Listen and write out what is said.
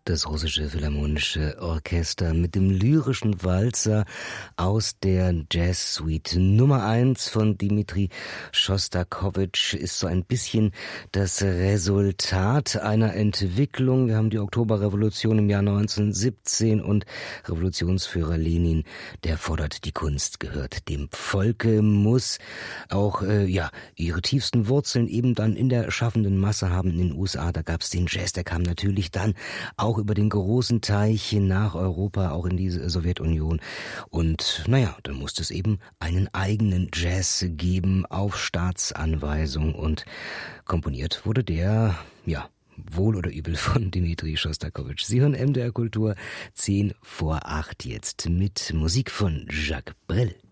Das russische Philharmonische Orchester mit dem lyrischen Walzer aus der Jazz-Suite Nummer 1 von Dmitri Schostakowitsch ist so ein bisschen das Resultat einer Entwicklung. Wir haben die Oktoberrevolution im Jahr 1917 und Revolutionsführer Lenin, der fordert, die Kunst gehört dem Volke, muss auch ihre tiefsten Wurzeln eben dann in der schaffenden Masse haben. In den USA, da gab es den Jazz, der kam natürlich dann auch über den großen Teich nach Europa, auch in die Sowjetunion. Und dann musste es eben einen eigenen Jazz geben auf Staatsanweisung. Und komponiert wurde der, wohl oder übel von Dmitri Schostakowitsch. Sie hören MDR Kultur 7:50 jetzt mit Musik von Jacques Brel.